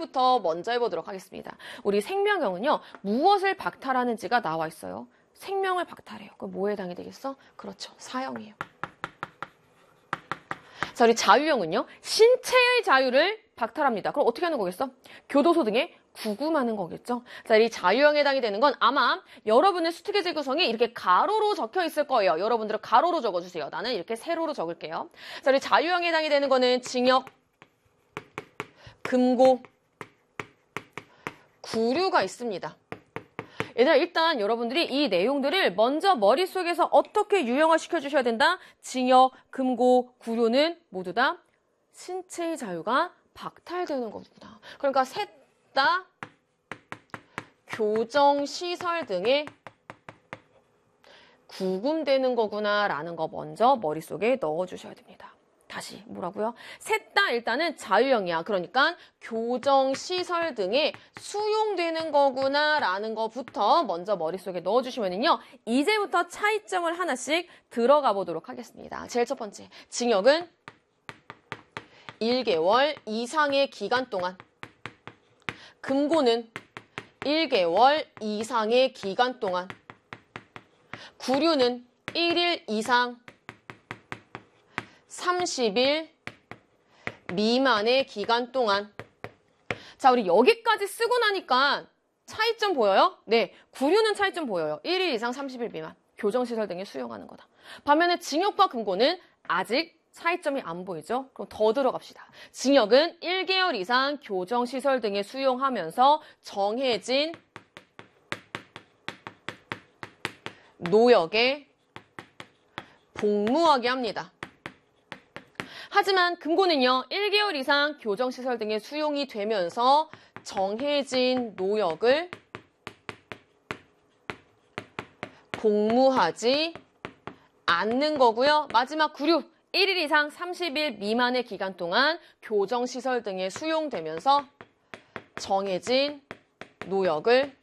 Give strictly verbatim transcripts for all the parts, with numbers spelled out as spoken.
문제부터 먼저 해보도록 하겠습니다. 우리 생명형은요, 무엇을 박탈하는지가 나와 있어요. 생명을 박탈해요. 그럼 뭐에 해당이 되겠어? 그렇죠. 사형이에요. 자, 우리 자유형은요, 신체의 자유를 박탈합니다. 그럼 어떻게 하는 거겠어? 교도소 등에 구금하는 거겠죠. 자, 이 자유형에 해당이 되는 건 아마 여러분의 수특기제 구성이 이렇게 가로로 적혀 있을 거예요. 여러분들은 가로로 적어주세요. 나는 이렇게 세로로 적을게요. 자, 우리 자유형에 해당이 되는 거는 징역, 금고, 구류가 있습니다. 얘들아, 일단 여러분들이 이 내용들을 먼저 머릿속에서 어떻게 유형화 시켜주셔야 된다? 징역, 금고, 구류는 모두 다 신체의 자유가 박탈되는 거구나. 그러니까 셋 다 교정시설 등에 구금되는 거구나 라는 거 먼저 머릿속에 넣어주셔야 됩니다. 다시 뭐라고요? 셋 다 일단은 자유형이야. 그러니까 교정시설 등에 수용되는 거구나 라는 거부터 먼저 머릿속에 넣어주시면요. 이제부터 차이점을 하나씩 들어가 보도록 하겠습니다. 제일 첫 번째, 징역은 일 개월 이상의 기간 동안, 금고는 일 개월 이상의 기간 동안, 구류는 일 일 이상 삼십 일 미만의 기간 동안. 자, 우리 여기까지 쓰고 나니까 차이점 보여요? 네, 구류는 차이점 보여요. 일 일 이상 삼십 일 미만, 교정시설 등에 수용하는 거다. 반면에 징역과 금고는 아직 차이점이 안 보이죠? 그럼 더 들어갑시다. 징역은 일 개월 이상 교정시설 등에 수용하면서 정해진 노역에 복무하게 합니다. 하지만 금고는요, 일 개월 이상 교정시설 등에 수용이 되면서 정해진 노역을 복무하지 않는 거고요. 마지막 구류, 일 일 이상 삼십 일 미만의 기간 동안 교정시설 등에 수용되면서 정해진 노역을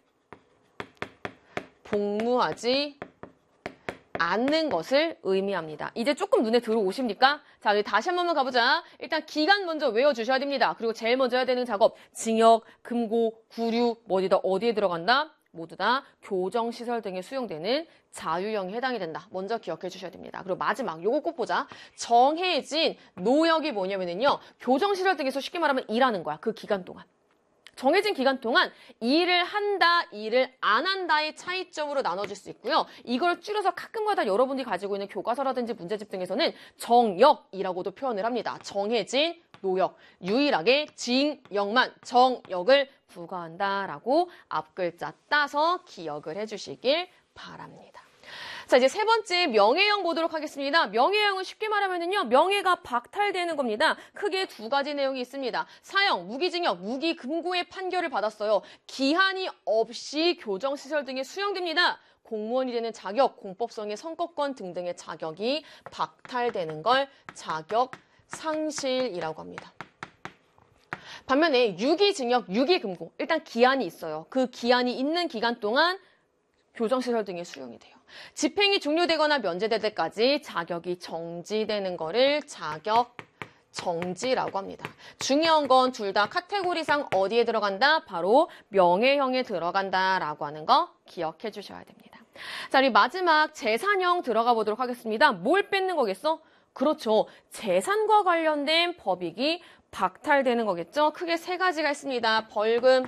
복무하지 않는 것을 의미합니다. 이제 조금 눈에 들어오십니까? 자, 우리 다시 한 번만 가보자. 일단 기간 먼저 외워주셔야 됩니다. 그리고 제일 먼저 해야 되는 작업, 징역, 금고, 구류, 어디다 어디에 들어간다? 모두 다 교정시설 등에 수용되는 자유형에 해당이 된다. 먼저 기억해 주셔야 됩니다. 그리고 마지막, 요거 꼭 보자. 정해진 노역이 뭐냐면요, 교정시설 등에서 쉽게 말하면 일하는 거야. 그 기간 동안. 정해진 기간 동안 일을 한다, 일을 안 한다의 차이점으로 나눠질 수 있고요. 이걸 줄여서 가끔가다 여러분이 가지고 있는 교과서라든지 문제집 등에서는 정역이라고도 표현을 합니다. 정해진 노역, 유일하게 징역만 정역을 부과한다라고 앞글자 따서 기억을 해주시길 바랍니다. 자, 이제 세 번째 명예형 보도록 하겠습니다. 명예형은 쉽게 말하면은요, 명예가 박탈되는 겁니다. 크게 두 가지 내용이 있습니다. 사형, 무기징역, 무기금고의 판결을 받았어요. 기한이 없이 교정시설 등에 수용됩니다. 공무원이 되는 자격, 공법성의 선거권 등등의 자격이 박탈되는 걸 자격 상실이라고 합니다. 반면에 유기징역, 유기금고, 일단 기한이 있어요. 그 기한이 있는 기간 동안 교정시설 등에 수용이 돼요. 집행이 종료되거나 면제될 때까지 자격이 정지되는 거를 자격 정지라고 합니다. 중요한 건 둘 다 카테고리상 어디에 들어간다? 바로 명예형에 들어간다라고 하는 거 기억해 주셔야 됩니다. 자, 우리 마지막 재산형 들어가 보도록 하겠습니다. 뭘 뺏는 거겠어? 그렇죠. 재산과 관련된 법익이 박탈되는 거겠죠. 크게 세 가지가 있습니다. 벌금,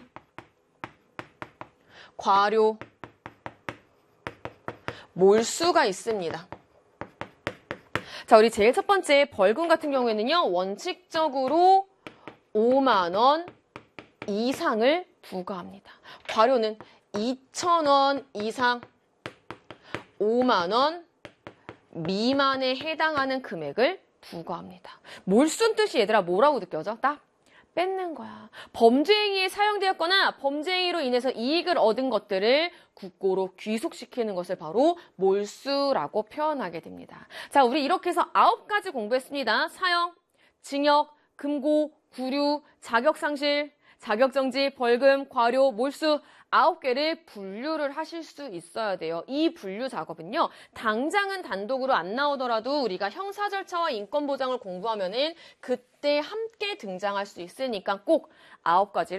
과료, 몰수가 있습니다. 자, 우리 제일 첫 번째 벌금 같은 경우에는요, 원칙적으로 오만 원 이상을 부과합니다. 과료는 이천 원 이상 오만 원 미만에 해당하는 금액을 부과합니다. 몰수는 뜻이 얘들아 뭐라고 느껴져? 딱 뺏는 거야. 범죄 행위에 사용되었거나 범죄 행위로 인해서 이익을 얻은 것들을 국고로 귀속시키는 것을 바로 몰수라고 표현하게 됩니다. 자, 우리 이렇게 해서 아홉 가지 공부했습니다. 사형, 징역, 금고, 구류, 자격상실, 자격정지, 벌금, 과료, 몰수 아홉 개를 분류를 하실 수 있어야 돼요. 이 분류 작업은요, 당장은 단독으로 안 나오더라도 우리가 형사 절차와 인권 보장을 공부하면은 그때 함께 등장할 수 있으니까 꼭 아홉 가지를